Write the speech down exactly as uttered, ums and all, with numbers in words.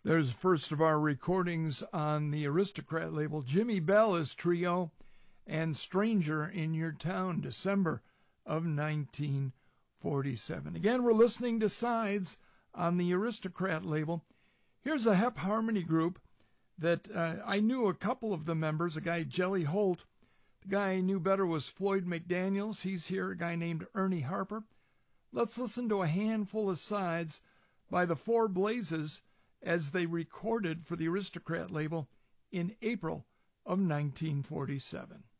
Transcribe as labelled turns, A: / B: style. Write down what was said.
A: There's the first of our recordings on the Aristocrat label, Jimmy Bella's Trio and Stranger in Your Town, December of nineteen forty-seven. Again, we're listening to Sides on the Aristocrat label. Here's a Hep Harmony group that uh, I knew a couple of the members, a guy, Jelly Holt. The guy I knew better was Floyd McDaniels. He's here, a guy named Ernie Harper. Let's listen to a handful of sides by the Four Blazes as they recorded for the Aristocrat label in April of nineteen forty-seven.